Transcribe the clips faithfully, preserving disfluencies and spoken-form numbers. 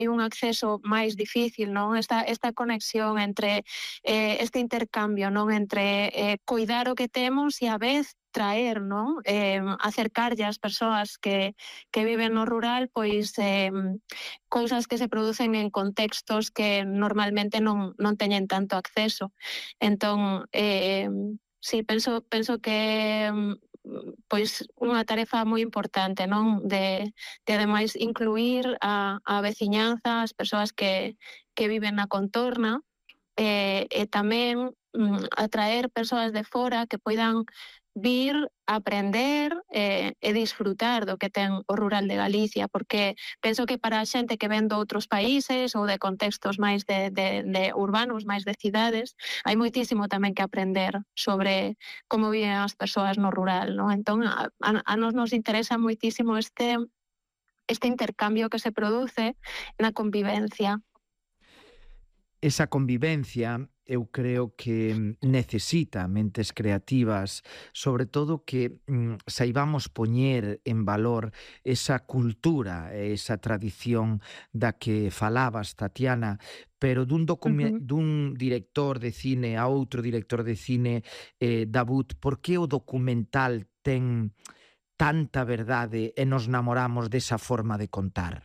e un acceso máis difícil, non? Esta, esta conexión entre eh, este intercambio, non? Entre eh, coidar o que temos e a vez traer, non? Eh, acercarlle ás persoas que, que viven no rural, pois eh, cousas que se producen en contextos que normalmente non, non teñen tanto acceso. Entón, eh, sí, penso, penso que pois unha tarefa moi importante, non? De, de ademais incluir a, a veciñanza, as persoas que, que viven na contorna, e, e tamén mm, atraer persoas de fora que poidan vir a aprender eh, e disfrutar do que ten o rural de Galicia, porque penso que para a xente que ven de outros países ou de contextos máis de, de, de urbanos, máis de cidades, hai moitísimo tamén que aprender sobre como viven as persoas no rural, non? Entón, a, a, a nos nos interesa moitísimo este, este intercambio que se produce na convivencia. Esa convivencia eu creo que necesita mentes creativas, sobre todo que mm, saibamos poñer en valor esa cultura e esa tradición da que falabas, Tatiana, pero dun, Uh-huh. dun director de cine a outro director de cine, eh, Davut, por que o documental ten tanta verdade e nos namoramos desa forma de contar?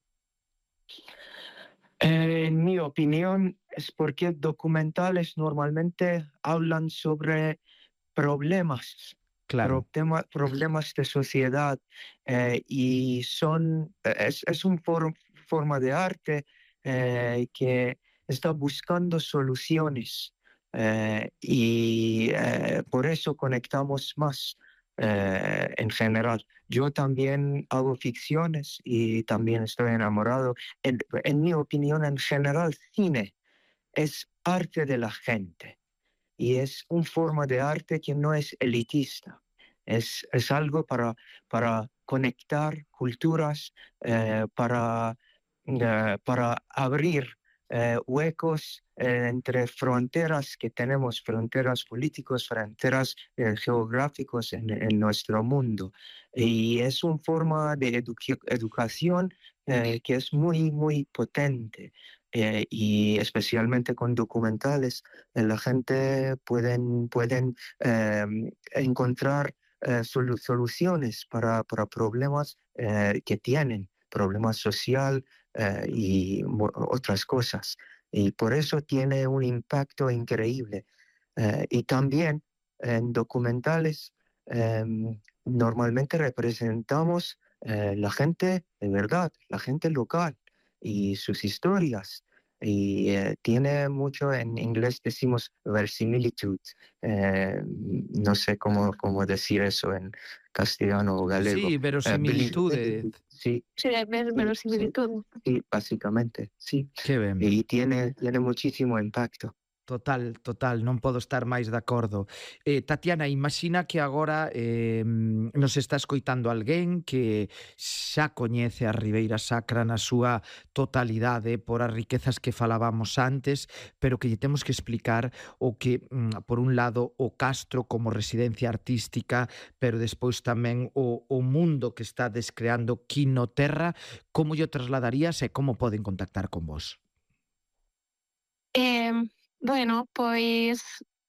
Eh, en mi opinión es porque documentales normalmente hablan sobre problemas, Claro. problema, problemas de sociedad eh, y son, es, es una for, forma de arte eh, que está buscando soluciones eh, y eh, por eso conectamos más. Eh, en general. Yo también hago ficciones y también estoy enamorado. En, en mi opinión, en general, cine es arte de la gente y es una forma de arte que no es elitista. Es, es algo para, para conectar culturas, eh, para, eh, para abrir eh, huecos eh, entre fronteras que tenemos, fronteras políticas, fronteras eh, geográficas en, en nuestro mundo. Y es una forma de edu educación eh, que es muy, muy potente. Eh, y especialmente con documentales, eh, la gente pueden, pueden eh, encontrar eh, solu soluciones para, para problemas eh, que tienen, problemas social eh, y otras cosas. Y por eso tiene un impacto increíble. Eh, y también en documentales eh, normalmente representamos eh, la gente de verdad, la gente local y sus historias. Y eh, tiene mucho, en inglés decimos verisimilitud, eh, no sé cómo, cómo decir eso en castellano o galego. Sí, verosimilitude. Eh, sí, Sí, ver verosimilitud. sí, sí, básicamente, sí. Que ben. Y tiene, tiene muchísimo impacto. Total, total, non podo estar máis de acordo. Eh, Tatiana, imagina que agora eh, nos está escoitando alguén que xa coñece a Ribeira Sacra na súa totalidade por as riquezas que falábamos antes, pero que lle temos que explicar o que, por un lado, o Castro como residencia artística, pero despois tamén o, o mundo que está descreando Quinoterra. Como lle trasladarías e como poden contactar con vos? Eh... Bueno, pois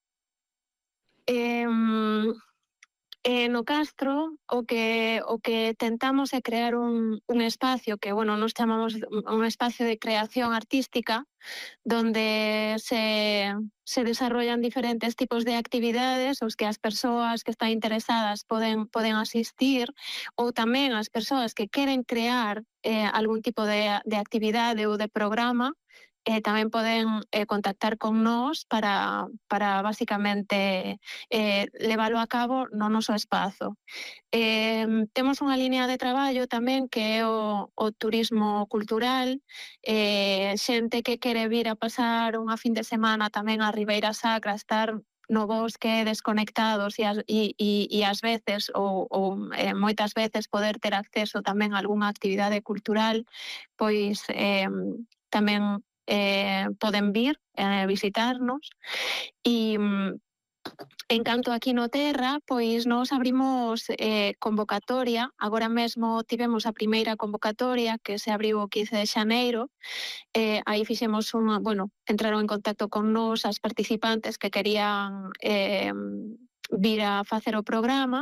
eh, eh, no Castro o que o que tentamos é crear un, un espacio que, bueno, nos chamamos un espacio de creación artística donde se, se desarrollan diferentes tipos de actividades os que as persoas que están interesadas poden, poden asistir, ou tamén as persoas que queren crear eh, algún tipo de, de actividade ou de programa. Eh, tamén poden eh, contactar con nós para, para basicamente eh, leválo a cabo no noso espazo. Eh, temos unha línea de traballo tamén que é o, o turismo cultural, eh, xente que quere vir a pasar unha fin de semana tamén a Ribeira Sacra, estar no bosque desconectados e, as, e, e, e ás veces ou, ou eh, moitas veces poder ter acceso tamén a algunha actividade cultural, pois eh, tamén Eh, poden vir a eh, visitarnos e En canto aquí no Terra, pois nós abrimos eh, convocatoria, agora mesmo tivemos a primeira convocatoria que se abriu o quince de xaneiro, eh, aí fixemos unha, bueno, entraron en contacto con nós as participantes que querían eh, vir a facer o programa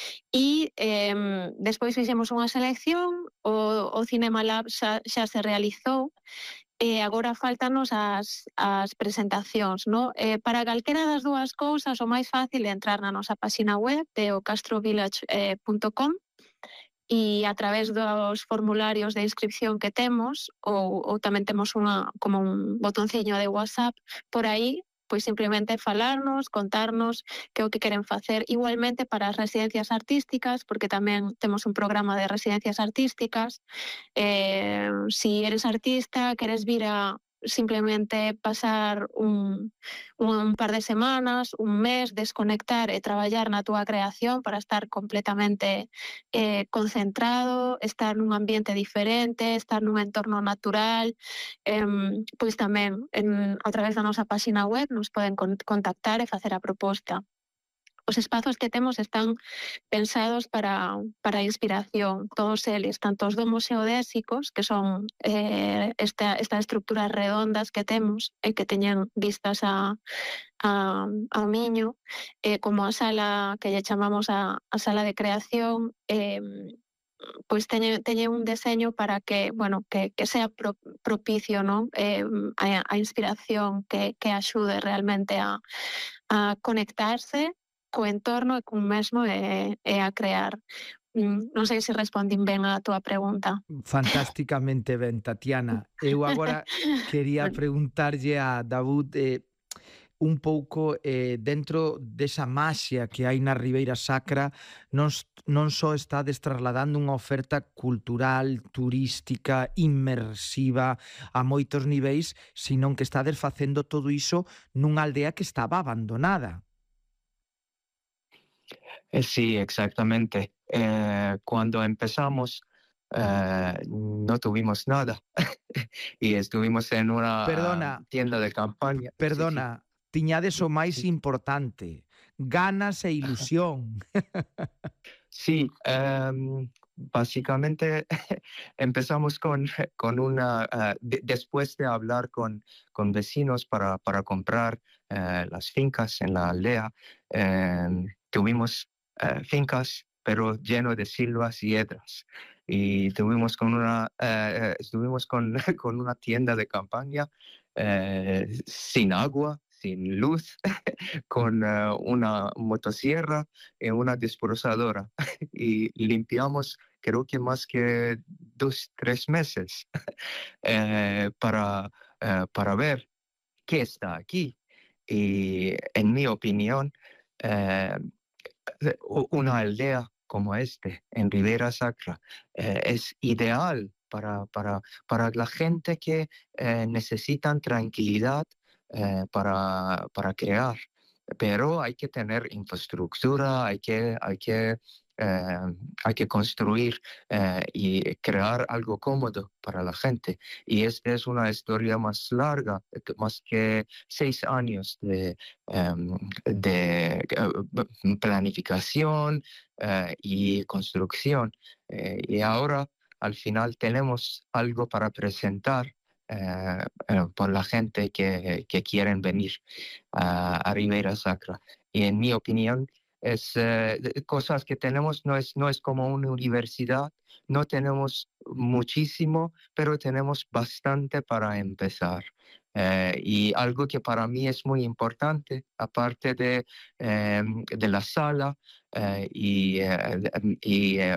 e eh, despois fixemos unha selección, o, o Cinema Lab xa, xa se realizou, e agora faltanos as, as presentacións, no? Eh, para calquera das dúas cousas, o máis fácil é entrar na nosa página web de o castrovillage punto com e a través dos formularios de inscripción que temos, ou, ou tamén temos unha, como un botonciño de WhatsApp por aí, pois simplemente falarnos, contarnos que é o que queren facer. Igualmente para as residencias artísticas, porque tamén temos un programa de residencias artísticas. Eh, si eres artista, queres vir a simplemente pasar un, un par de semanas, un mes, desconectar e traballar na túa creación para estar completamente eh, concentrado, estar nun ambiente diferente, estar nun entorno natural, eh, pois tamén en, a través da nosa página web nos poden con, contactar e facer a proposta. Os espazos que temos están pensados para, para a inspiración, todos eles, tanto os domos geodésicos, que son eh, esta, estas estructuras redondas que temos e que teñen vistas a, a, ao Miño, eh, como a sala que lle chamamos a, a sala de creación, eh, pois teñe, teñe un deseño para que, bueno, que, que sea pro, propicio, non? Eh, a, a inspiración que, que axude realmente a, a conectarse co entorno e cun mesmo e, e a crear. Mm, non sei se respondín ben a túa pregunta. Fantásticamente ben, Tatiana. Eu agora quería preguntarlle a Davud eh, un pouco eh, dentro desa maxia que hai na Ribeira Sacra, non, non só estades trasladando unha oferta cultural, turística, inmersiva a moitos niveis, senón que estades facendo todo iso nunha aldea que estaba abandonada. Eh, sí, exactamente. Eh, cuando empezamos, eh, no tuvimos nada y estuvimos en una Perdona, tienda de campaña. Perdona, sí, sí. Tiñades o máis sí. importante, ganas e ilusión. Sí, um, básicamente empezamos con, con una, uh, de, después de hablar con, con vecinos para, para comprar uh, las fincas en la aldea, um, tuvimos uh, fincas, pero lleno de silvas y hedras. Y tuvimos con una, uh, estuvimos con, con una tienda de campaña uh, sin agua, sin luz, con uh, una motosierra y una desbrozadora. Y limpiamos, creo que más que dos, tres meses eh, para, eh, para ver qué está aquí. Y en mi opinión, eh, una aldea como este, en Ribeira Sacra, eh, es ideal para, para, para la gente que eh, necesitan tranquilidad eh, para, para crear. Pero hay que tener infraestructura, hay que, hay que, eh, hay que construir eh, y crear algo cómodo para la gente. Y esta es una historia más larga, más que seis años de, um, de uh, planificación uh, y construcción. Uh, y ahora, al final, tenemos algo para presentar Uh, uh, por la gente que, que quieren venir uh, a Ribeira Sacra. Y en mi opinión, es uh, cosas que tenemos, no es, no es como una universidad, no tenemos muchísimo, pero tenemos bastante para empezar. Uh, y algo que para mí es muy importante, aparte de, um, de la sala, uh, y, uh, y uh,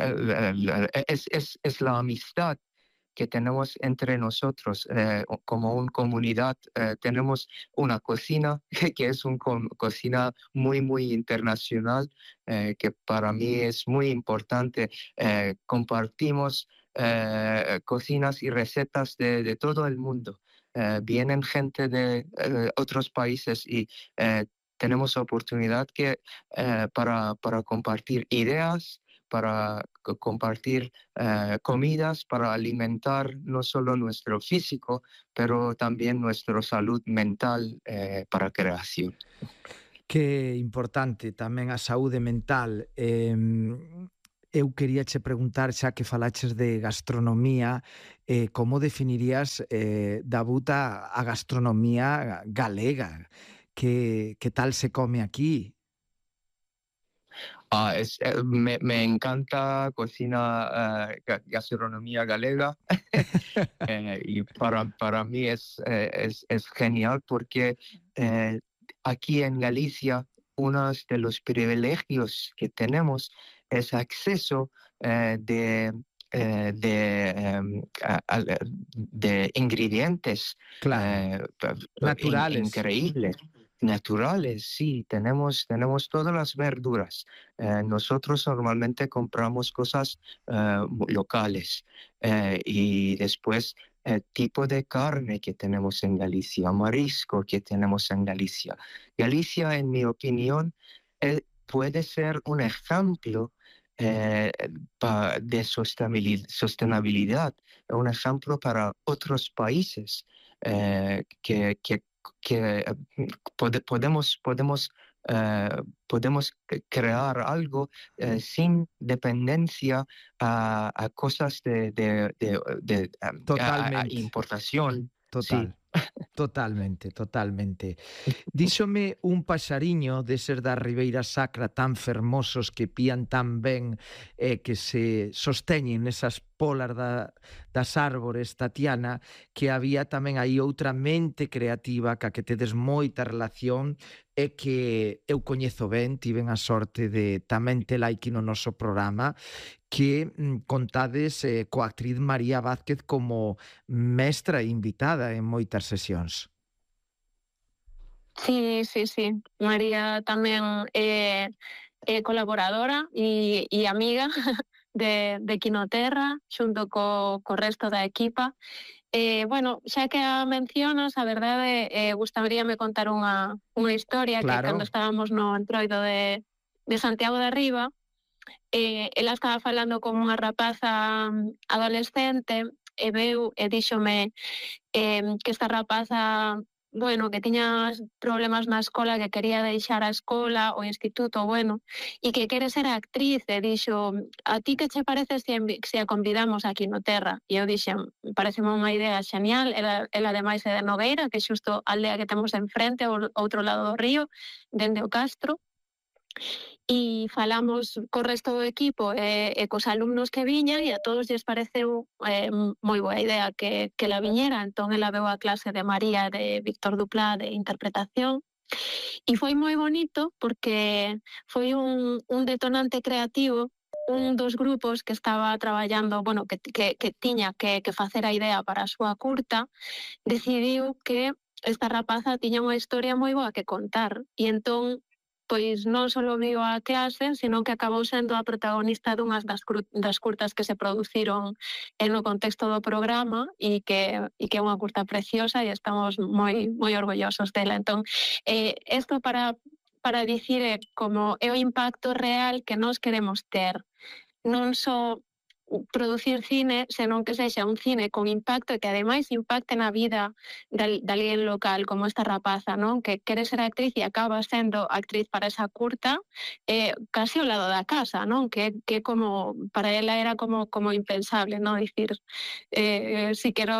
es, es, es la amistad que tenemos entre nosotros eh, como una comunidad. Eh, tenemos una cocina que es una co cocina muy, muy internacional, eh, que para mí es muy importante. Eh, compartimos eh, cocinas y recetas de, de todo el mundo. Eh, vienen gente de eh, otros países y eh, tenemos oportunidad que, eh, para, para compartir ideas, para compartir eh, comidas, para alimentar no solo nuestro físico, pero también nuestra salud mental eh, para creación. Que importante tamén a saúde mental. Eh, eu quería che preguntar, xa que falaches de gastronomía, eh, como definirías eh, da buta a gastronomía galega? Que, que tal se come aquí? Ah, es, eh, me, me encanta cocina, eh, ga- gastronomía galega. Eh, y para, para mí es, eh, es, es genial porque eh, aquí en Galicia uno de los privilegios que tenemos es acceso eh, de, eh, de, em, a- a- de ingredientes Claro, eh, in- naturales. increíbles. Naturales, sí, tenemos, tenemos todas las verduras. Eh, nosotros normalmente compramos cosas eh, locales eh, y después el tipo de carne que tenemos en Galicia, marisco que tenemos en Galicia. Galicia, en mi opinión, eh, puede ser un ejemplo eh, pa- de sostenibil- sostenibilidad, un ejemplo para otros países eh, que, que, que eh, pode- podemos, podemos, eh, podemos c- crear algo eh, sin dependencia a, a cosas de, de, de, de, um, a, a- a Totalmente. importación. Sí. Total. Totalmente, totalmente. Díxome un paxariño deses da Ribeira Sacra tan fermosos que pían tan ben e eh, que se sosteñen nesas polas da, das árbores, Tatiana, que había tamén aí outra mente creativa ca que tedes moita relación e que eu coñezo ben, tiven a sorte de tamén tela aquí no noso programa, que mm, contades eh, coa actriz María Vázquez como mestra e invitada en moitas sesións. Sí, sí, sí. María tamén é, é colaboradora e, e amiga de, de Quinoterra, xunto co, co resto da equipa. Eh, bueno, xa que a mencionas, a verdade, eh, gustaríame contar unha, unha historia que cando Claro. estábamos no entroido de, de Santiago de Arriba, eh, ela estaba falando con unha rapaza mm, adolescente e veu e díxome eh, que esta rapaza, bueno, que tiña problemas na escola, que quería deixar a escola, o instituto, bueno, e que quere ser actriz, e dixo, a ti que che parece se, se a convidamos aquí no Terra? E eu dixen, parece unha idea xenial, ela, ela ademais é de Nogueira, que é xusto a aldea que temos enfrente, ao outro lado do río, dende o Castro, e falamos co resto do equipo e, e cos alumnos que viñan e a todos lles pareceu eh, moi boa idea que, que la viñera. Entón ela veu a clase de María de Víctor Duplá de interpretación e foi moi bonito porque foi un, un detonante creativo. Un dos grupos que estaba traballando, bueno, que, que, que tiña que, que facer a idea para a súa curta, decidiu que esta rapaza tiña unha historia moi boa que contar e entón pois non só viu a clase, sino que acabou sendo a protagonista dunhas das, das curtas que se produciron no contexto do programa e que, e que é unha curta preciosa e estamos moi moi orgullosos dela. Entón, eh, isto para, para dicir eh, como é o impacto real que nós queremos ter. Non só producir cine, senón que sexa un cine con impacto e que ademais impacte na vida de, de alguén local, como esta rapaza, non? Que quere ser actriz e acaba sendo actriz para esa curta, eh, casi ao lado da casa, non? Que, que como, para ela era como, como impensable, non? Dicir, eh, si quero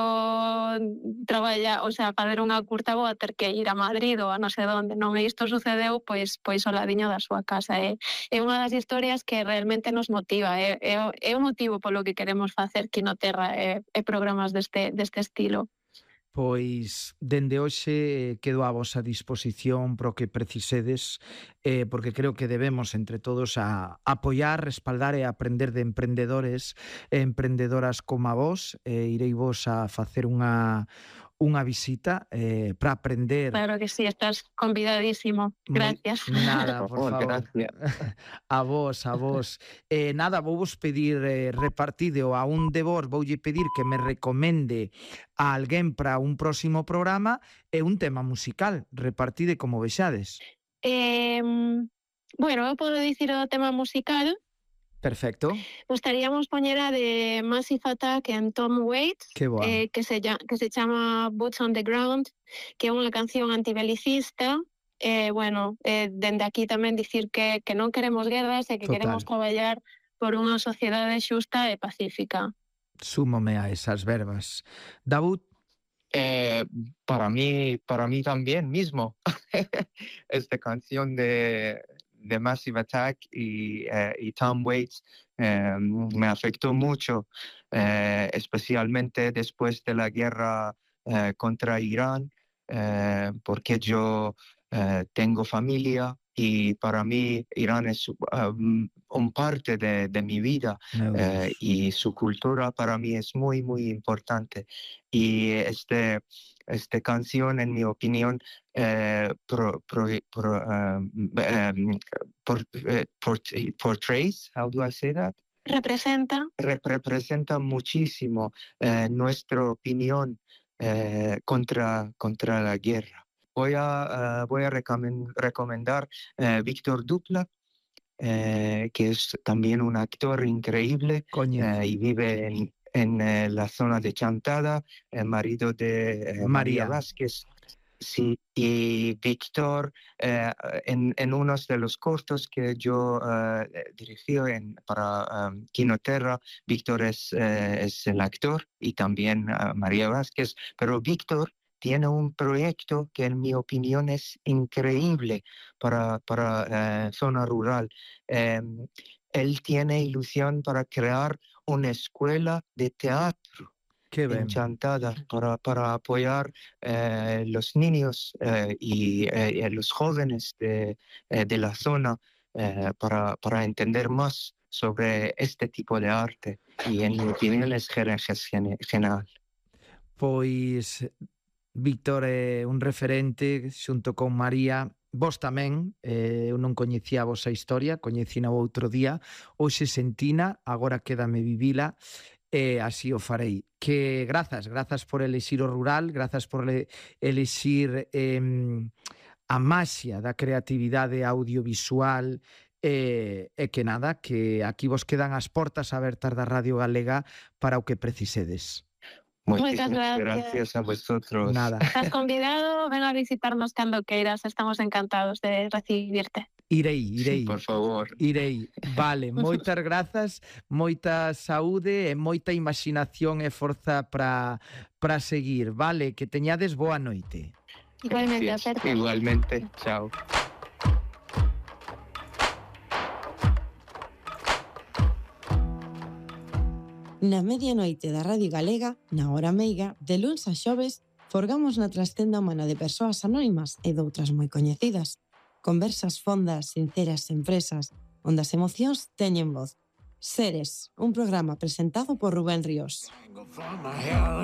traballar, o sea, fazer unha curta vou a ter que ir a Madrid ou a non sei onde, non? E isto sucedeu, pois, pois ao ladiño da súa casa. É, é unha das historias que realmente nos motiva, é, é, é o motivo polo que queremos facer Quinoterra e, e programas deste, deste estilo. Pois, dende hoxe quedo a vosa disposición pro que precisedes, eh, porque creo que debemos entre todos a apoiar, respaldar e aprender de emprendedores e emprendedoras como a vos. Eh, irei vos a facer unha unha visita eh, para aprender. Claro que sí, estás convidadísimo. Gracias. Moi, nada, por Oh, favor. gracias. A vos, a vos. Eh, nada, vou vos pedir eh, repartido a un de vos, voulle pedir que me recomende a alguén para un próximo programa e un tema musical. Repartide como vexades. Eh, bueno, eu podo dicir o tema musical. Perfecto. Gustaríamos poñer a de Massive Attack en Tom Waits, eh, que, se, que se chama Boots on the Ground, que é unha canción antibelicista eh, bueno, eh, dende aquí tamén dicir que, que non queremos guerras e que Total. queremos traballar por unha sociedade xusta e pacífica. Súmome a esas verbas. Davut? Eh, para mí, para mí también mismo. Esta canción de, de Massive Attack y, eh, y Tom Waits eh, me afectó mucho, eh, especialmente después de la guerra eh, contra Irán, eh, porque yo eh, tengo familia y para mí Irán es um, un parte de, de mi vida eh, y su cultura para mí es muy, muy importante. Y este, esta canción, en mi opinión, eh, pro, pro, pro, um, um, por, eh, por, portrays, how do I say that? Representa. Re, representa muchísimo eh, nuestra opinión eh, contra, contra la guerra. Voy a, uh, voy a recomendar uh, Víctor Dupla, eh, que es también un actor increíble eh, y vive en, en eh, la zona de Chantada, el marido de eh, María. María Vázquez. Sí, y Víctor, eh, en, en uno de los cortos que yo eh, dirigí en, para um, Quinoterra, Víctor es, eh, es el actor y también uh, María Vázquez, pero Víctor tiene un proyecto que en mi opinión es increíble para, para eh, zona rural. Eh, él tiene ilusión para crear una escuela de teatro en Chantada para, para apoyar eh, los niños eh, y eh, los jóvenes de, eh, de la zona eh, para, para entender más sobre este tipo de arte y en mi opinión es genial. Pois Víctor é un referente xunto con María. Vos tamén, eh, eu non coñecía a vosa historia, coñecina o outro día, hoxe sentina, agora quédame vivila, e así o farei. Que grazas, grazas por elixir o rural, grazas por elixir eh, a maxia da creatividade audiovisual e, e que nada, que aquí vos quedan as portas abertas da Radio Galega para o que precisedes. Muchas gracias. gracias a vosotros. Nada. Estás convidado, ven a visitarnos cando queiras, estamos encantados de recibirte. Irei, irei. Sí, por favor. Irei. Vale, moitas grazas, moita saúde e moita imaginación e forza para para seguir, vale? Que teñades boa noite. Igualmente, acerta. Igualmente, chao. Na medianoite da Radio Galega, na hora meiga, de luns a xoves, forgamos na trascenda humana de persoas anónimas e doutras moi coñecidas. Conversas fondas, sinceras, sen presas, onde as emocións teñen voz. Seres, un programa presentado por Rubén Ríos.